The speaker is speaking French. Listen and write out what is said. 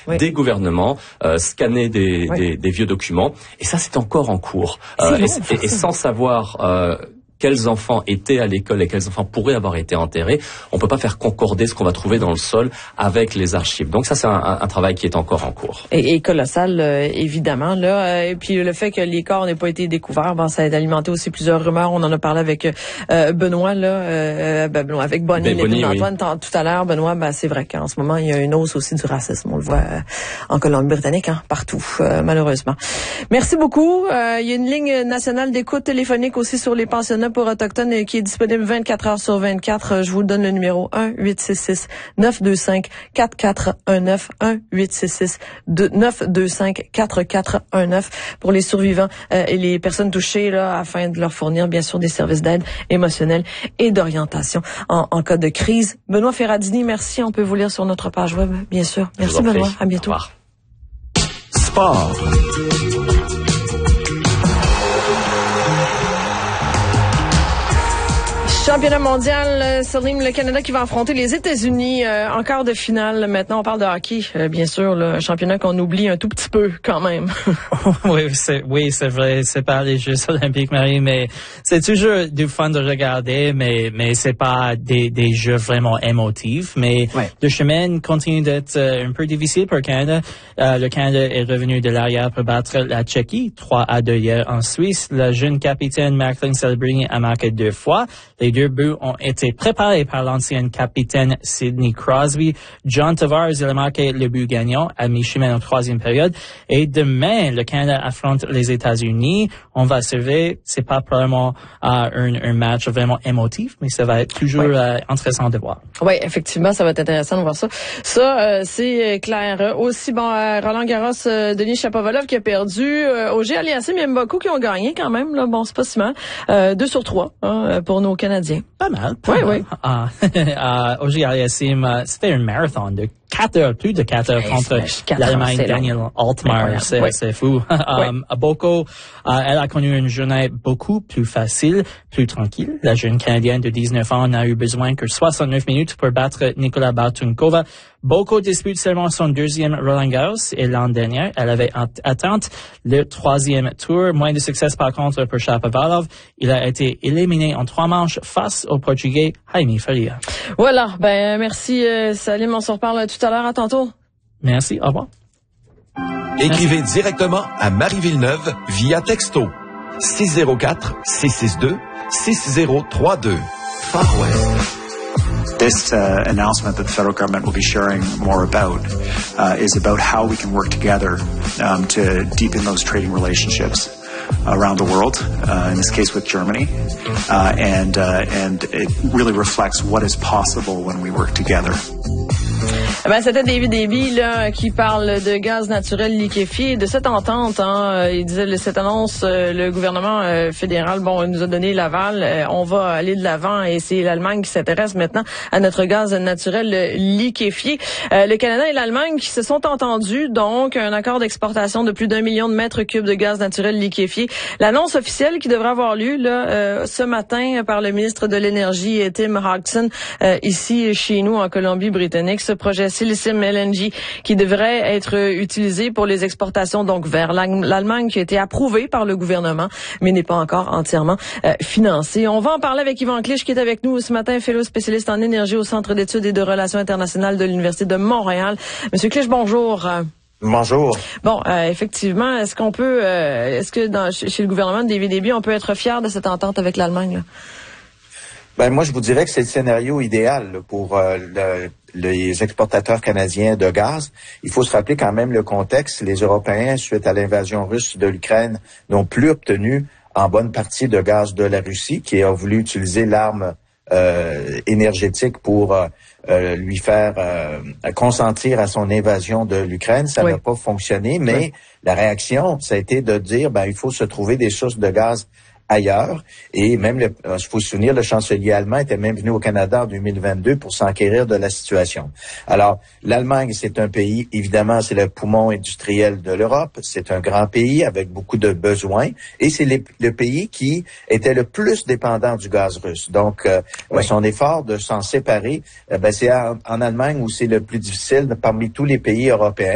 des gouvernements, scanner des vieux documents. Et ça, c'est encore en cours. Et sans savoir quels enfants étaient à l'école et quels enfants pourraient avoir été enterrés, on peut pas faire concorder ce qu'on va trouver dans le sol avec les archives. Donc ça, c'est un travail qui est encore en cours. Et colossal, évidemment, là. Et puis le fait que les corps n'aient pas été découverts, ça a alimenté aussi plusieurs rumeurs. On en a parlé avec Benoît, là, Benoît, avec Bonnie Antoine tout à l'heure. Benoît, c'est vrai qu'en ce moment, il y a une hausse aussi du racisme. On le voit en Colombie-Britannique, partout, malheureusement. Merci beaucoup. Il y a une ligne nationale d'écoute téléphonique aussi sur les pensionnats pour autochtones qui est disponible 24 heures sur 24. Je vous donne le numéro 1-866-925-4419, 1-866-925-4419 pour les survivants et les personnes touchées, là, afin de leur fournir, bien sûr, des services d'aide émotionnelle et d'orientation en cas de crise. Benoît Ferradini, merci. On peut vous lire sur notre page web, bien sûr. Merci, Benoît. À bientôt. Au revoir. Sport. Championnat mondial, Salim, le Canada qui va affronter les États-Unis en quart de finale. Maintenant, on parle de hockey, bien sûr, un championnat qu'on oublie un tout petit peu quand même. Oui, c'est vrai, c'est pas les Jeux olympiques, Marie, mais c'est toujours du fun de regarder, mais c'est pas des jeux vraiment émotifs. Mais le chemin continue d'être un peu difficile pour le Canada. Le Canada est revenu de l'arrière pour battre la Tchéquie, 3-2 hier en Suisse. Le jeune capitaine Macklin Celebrini a marqué 2 fois. Les 2 buts ont été préparés par l'ancienne capitaine Sidney Crosby. John Tavares, il a marqué le but gagnant à mi-chemin en 3e période. Et demain, le Canada affronte les États-Unis. On va observer, c'est pas probablement un match vraiment émotif, mais ça va être toujours intéressant de voir. Oui, effectivement, ça va être intéressant de voir ça. Ça, c'est clair. Aussi, Roland Garros, Denis Shapovalov qui a perdu. Auger Aliassime, il y a beaucoup qui ont gagné quand même. Là. Bon, c'est pas si mal. 2/3 pour nos Canadiens. Pas mal. Oui. Auger Aliassime, c'était un marathon de 4 heures, plus de 4 heures contre l'Allemagne, Daniel Altmaier. C'est fou. Boko, elle a connu une journée beaucoup plus facile, plus tranquille. La jeune Canadienne de 19 ans n'a eu besoin que 69 minutes pour battre Nicola Bartunkova. Boko dispute seulement son 2e Roland Garros et l'an dernier, elle avait atteint le 3e tour. Moins de succès par contre pour Shapovalov. Il a été éliminé en 3 manches face au Portugais Jaime Faria. Voilà, merci Salim, on se reparle tout à l'heure, à tantôt. Merci, au revoir. Écrivez directement à Marie Villeneuve via texto 604-662-6032. Far West. This announcement that the federal government will be sharing more about is about how we can work together to deepen those trading relationships around the world, in this case with Germany, and it really reflects what is possible when we work together. C'était David Eby là qui parle de gaz naturel liquéfié, de cette entente. Il disait cette annonce, le gouvernement fédéral, nous a donné l'aval. On va aller de l'avant et c'est l'Allemagne qui s'intéresse maintenant à notre gaz naturel liquéfié. Le Canada et l'Allemagne qui se sont entendus, donc un accord d'exportation de plus d'1 million de mètres cubes de gaz naturel liquéfié. L'annonce officielle qui devrait avoir lieu là ce matin par le ministre de l'Énergie Tim Hodgson ici chez nous en Colombie-Britannique. Ce projet Silicium LNG qui devrait être utilisé pour les exportations donc vers l'Allemagne, qui a été approuvé par le gouvernement mais n'est pas encore entièrement financé. On va en parler avec Yvan Clich qui est avec nous ce matin, fellow spécialiste en énergie au Centre d'études et de relations internationales de l'Université de Montréal. Monsieur Clich, bonjour. Bonjour. Effectivement, est-ce que chez le gouvernement de David Eby, on peut être fier de cette entente avec l'Allemagne, là? Moi, je vous dirais que c'est le scénario idéal là, pour les exportateurs canadiens de gaz. Il faut se rappeler quand même le contexte. Les Européens, suite à l'invasion russe de l'Ukraine, n'ont plus obtenu en bonne partie de gaz de la Russie, qui a voulu utiliser l'arme énergétique pour lui faire consentir à son invasion de l'Ukraine. Ça n'a pas fonctionné, mais la réaction, ça a été de dire il faut se trouver des sources de gaz ailleurs. Et même, il faut se souvenir, le chancelier allemand était même venu au Canada en 2022 pour s'enquérir de la situation. Alors, l'Allemagne, c'est un pays, évidemment, c'est le poumon industriel de l'Europe. C'est un grand pays avec beaucoup de besoins. Et c'est le pays qui était le plus dépendant du gaz russe. Donc, son effort de s'en séparer, c'est en Allemagne où c'est le plus difficile parmi tous les pays européens.